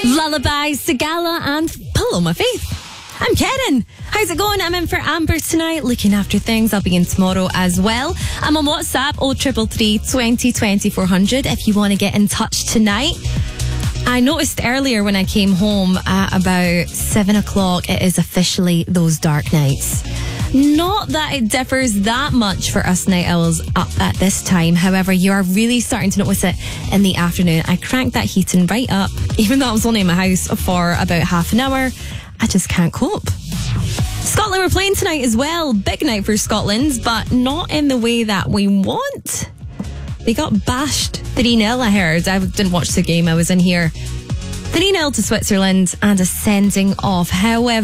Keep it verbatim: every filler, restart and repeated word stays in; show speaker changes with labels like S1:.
S1: Lullaby, Sagala and Paloma Faith. I'm Karen. How's it going? I'm in for Amber tonight, looking after things. I'll be in tomorrow as well. I'm on WhatsApp, oh triple three, twenty, twenty, four hundred, if you want to get in touch tonight. I noticed earlier when I came home at about seven o'clock, it is officially those dark nights. Not that it differs that much for us night owls up at this time. However, you are really starting to notice it in the afternoon. I cranked that heating right up, even though I was only in my house for about half an hour. I just can't cope. Scotland were playing tonight as well. Big night for Scotland, but not in the way that we want. They got bashed three nil, I heard. I didn't watch the game, I was in here. three nil to Switzerland and a sending off. However,